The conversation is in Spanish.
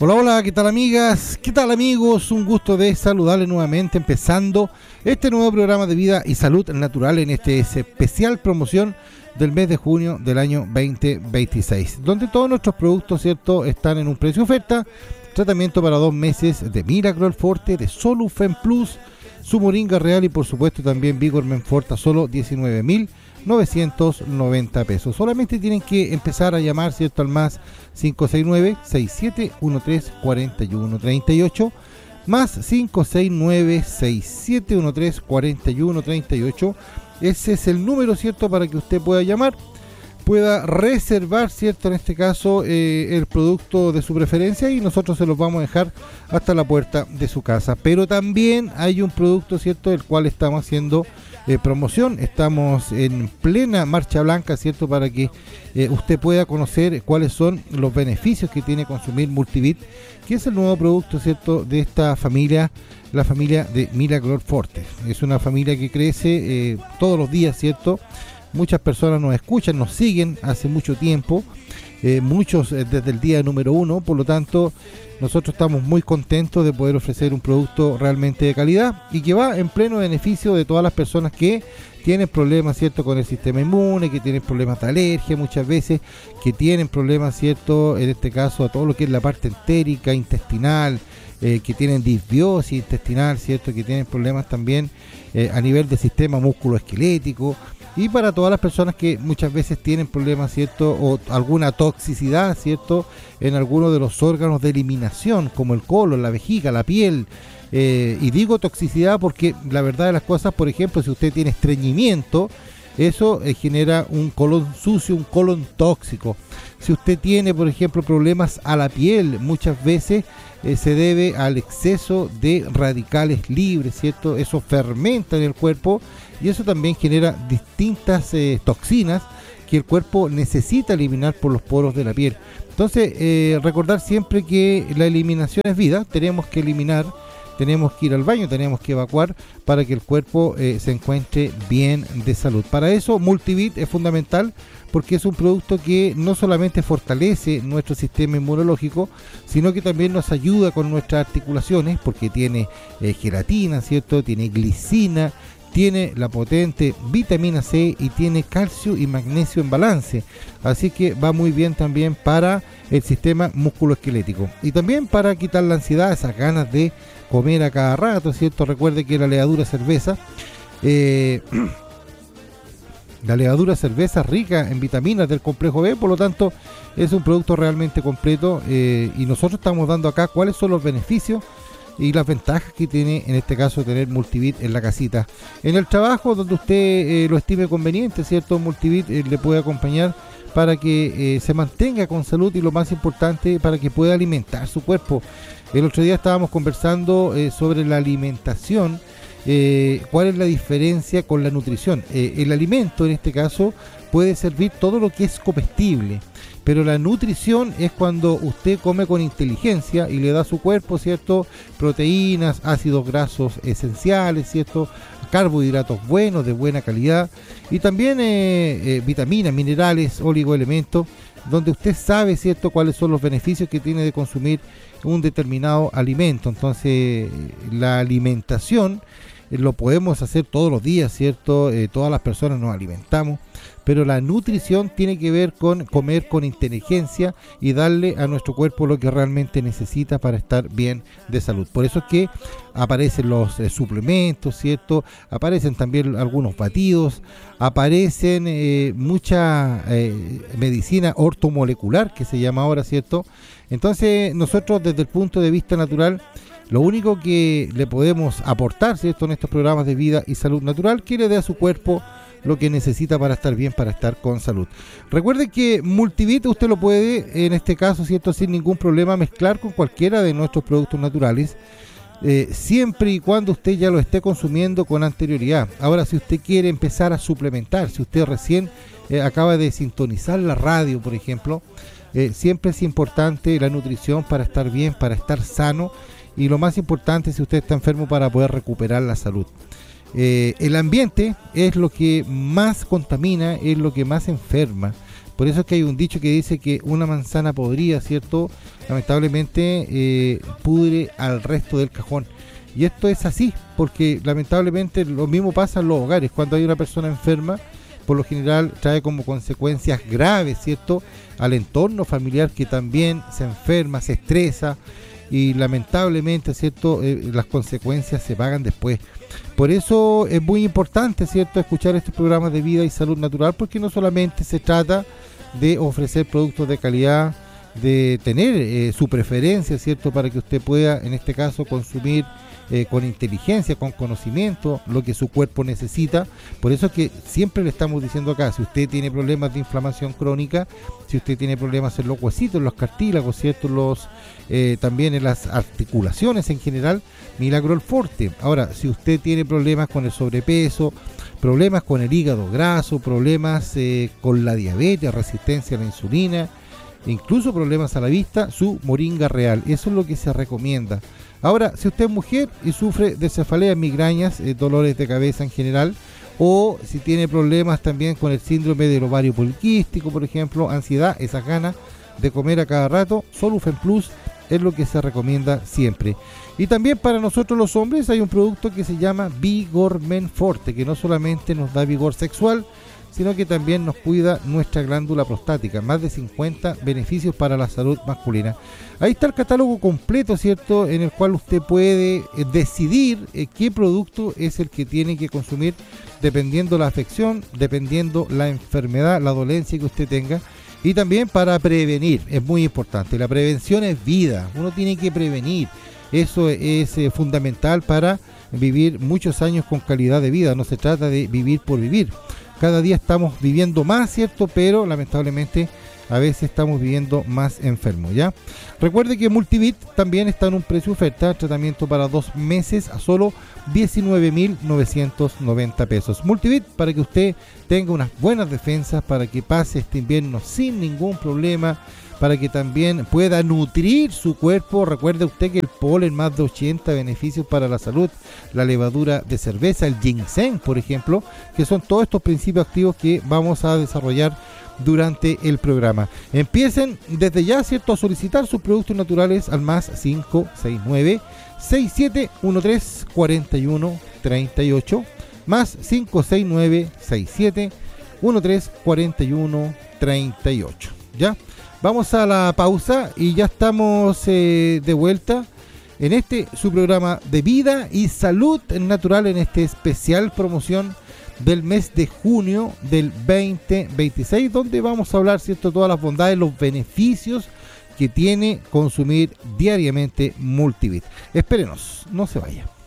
Hola, hola, ¿qué tal amigas? ¿Qué tal amigos? Un gusto de saludarles nuevamente empezando este nuevo programa de vida y salud natural en este especial promoción del mes de junio del año 2026, donde todos nuestros productos, ¿cierto?, están en un precio oferta. Tratamiento para 2 meses de Miracle Forte, de Solufen Plus, su Moringa Real y por supuesto también Vigor Menforta, solo 19.990 pesos. Solamente tienen que empezar a llamar, ¿cierto?, al más 569-6713-4138, más 569-6713-4138. Ese es el número, ¿cierto?, para que usted pueda llamar, pueda reservar, ¿cierto?, en este caso el producto de su preferencia, y nosotros se los vamos a dejar hasta la puerta de su casa. Pero también hay un producto, ¿cierto?, del cual estamos haciendo promoción. Estamos en plena marcha blanca, ¿cierto?, para que usted pueda conocer cuáles son los beneficios que tiene consumir Multivit, que es el nuevo producto, ¿cierto?, de esta familia, la familia de Miracle Forte. Es una familia que crece todos los días, ¿cierto? Muchas personas nos escuchan, nos siguen hace mucho tiempo, muchos desde el día número 1, por lo tanto nosotros estamos muy contentos de poder ofrecer un producto realmente de calidad y que va en pleno beneficio de todas las personas que tienen problemas, ¿cierto?, con el sistema inmune, que tienen problemas de alergia muchas veces, que tienen problemas, ¿cierto?, en este caso a todo lo que es la parte entérica, intestinal, que tienen disbiosis intestinal, ¿cierto?, que tienen problemas también a nivel del sistema musculoesquelético, y para todas las personas que muchas veces tienen problemas, ¿cierto?, o alguna toxicidad, ¿cierto?, en algunos de los órganos de eliminación, como el colon, la vejiga, la piel. Y digo toxicidad porque la verdad de las cosas, por ejemplo, si usted tiene estreñimiento, eso genera un colon sucio, un colon tóxico. Si usted tiene, por ejemplo, problemas a la piel, muchas veces se debe al exceso de radicales libres, ¿cierto? Eso fermenta en el cuerpo y eso también genera distintas toxinas que el cuerpo necesita eliminar por los poros de la piel. Entonces, recordar siempre que la eliminación es vida. Tenemos que eliminar, tenemos que ir al baño, tenemos que evacuar para que el cuerpo se encuentre bien de salud. Para eso Multivit es fundamental, porque es un producto que no solamente fortalece nuestro sistema inmunológico, sino que también nos ayuda con nuestras articulaciones, porque tiene gelatina, ¿cierto?, tiene glicina, tiene la potente vitamina C y tiene calcio y magnesio en balance. Así que va muy bien también para el sistema musculoesquelético y también para quitar la ansiedad, esas ganas de comer a cada rato, ¿cierto? Recuerde que la levadura cerveza rica en vitaminas del complejo B, por lo tanto es un producto realmente completo, y nosotros estamos dando acá cuáles son los beneficios y las ventajas que tiene en este caso tener Multivit en la casita, en el trabajo, donde usted lo estime conveniente, ¿cierto? Multivit le puede acompañar para que se mantenga con salud y, lo más importante, para que pueda alimentar su cuerpo. El otro día estábamos conversando sobre la alimentación. ¿Cuál es la diferencia con la nutrición? El alimento, en este caso, puede servir todo lo que es comestible, pero la nutrición es cuando usted come con inteligencia y le da a su cuerpo, ¿cierto?, proteínas, ácidos grasos esenciales, ¿cierto?, carbohidratos buenos, de buena calidad, y también vitaminas, minerales, oligoelementos, donde usted sabe, ¿cierto?, cuáles son los beneficios que tiene de consumir un determinado alimento. Entonces, la alimentación lo podemos hacer todos los días, ¿cierto? Todas las personas nos alimentamos, pero la nutrición tiene que ver con comer con inteligencia y darle a nuestro cuerpo lo que realmente necesita para estar bien de salud. Por eso es que aparecen los suplementos, ¿cierto? Aparecen también algunos batidos, aparecen mucha medicina ortomolecular, que se llama ahora, ¿cierto? Entonces, nosotros desde el punto de vista natural, lo único que le podemos aportar, ¿cierto?, en estos programas de vida y salud natural, que le dé a su cuerpo lo que necesita para estar bien, para estar con salud. Recuerde que Multivit usted lo puede, en este caso, ¿cierto?, sin ningún problema mezclar con cualquiera de nuestros productos naturales, siempre y cuando usted ya lo esté consumiendo con anterioridad. Ahora, si usted quiere empezar a suplementar, si usted recién acaba de sintonizar la radio, por ejemplo, siempre es importante la nutrición para estar bien, para estar sano, y lo más importante, si usted está enfermo, para poder recuperar la salud. El ambiente es lo que más contamina, es lo que más enferma. Por eso es que hay un dicho que dice que una manzana podrida, ¿cierto? Lamentablemente pudre al resto del cajón. Y esto es así, porque lamentablemente lo mismo pasa en los hogares. Cuando hay una persona enferma, por lo general trae como consecuencias graves, ¿cierto? Al entorno familiar, que también se enferma, se estresa, y lamentablemente, ¿cierto? Las consecuencias se pagan después. Por eso es muy importante, ¿cierto?, escuchar estos programas de vida y salud natural, porque no solamente se trata de ofrecer productos de calidad, de tener su preferencia, ¿cierto?, para que usted pueda, en este caso, consumir con inteligencia, con conocimiento, lo que su cuerpo necesita. Por eso es que siempre le estamos diciendo acá, si usted tiene problemas de inflamación crónica, si usted tiene problemas en los huesitos, en los cartílagos, ¿cierto?, también en las articulaciones en general, Milagrol Forte. Ahora, si usted tiene problemas con el sobrepeso, problemas con el hígado graso, problemas con la diabetes, resistencia a la insulina, incluso problemas a la vista, su Moringa Real. Eso es lo que se recomienda. Ahora, si usted es mujer y sufre de cefaleas, migrañas, dolores de cabeza en general, o si tiene problemas también con el síndrome del ovario poliquístico, por ejemplo, ansiedad, esas ganas de comer a cada rato, Solufen Plus es lo que se recomienda siempre. Y también para nosotros los hombres hay un producto que se llama Vigor Men Forte, que no solamente nos da vigor sexual, sino que también nos cuida nuestra glándula prostática. Más de 50 beneficios para la salud masculina. Ahí está el catálogo completo, ¿cierto?, en el cual usted puede decidir qué producto es el que tiene que consumir, dependiendo la afección, dependiendo la enfermedad, la dolencia que usted tenga. Y también para prevenir, es muy importante. La prevención es vida, uno tiene que prevenir. Eso es fundamental para vivir muchos años con calidad de vida. No se trata de vivir por vivir. Cada día estamos viviendo más, ¿cierto? Pero lamentablemente a veces estamos viviendo más enfermos, ¿ya? Recuerde que Multivit también está en un precio oferta, tratamiento para 2 meses a solo 19.990 pesos. Multivit, para que usted tenga unas buenas defensas, para que pase este invierno sin ningún problema, para que también pueda nutrir su cuerpo. Recuerde usted que el polen, más de 80 beneficios para la salud, la levadura de cerveza, el ginseng, por ejemplo, que son todos estos principios activos que vamos a desarrollar durante el programa. Empiecen desde ya, ¿cierto?, a solicitar sus productos naturales al más 569-6713-4138, más 569-6713-4138, ¿ya? Vamos a la pausa y ya estamos de vuelta en su programa de vida y salud natural, en este especial promoción del mes de junio del 2026, donde vamos a hablar, ¿cierto?, todas las bondades, los beneficios que tiene consumir diariamente Multivit. Espérenos, no se vaya.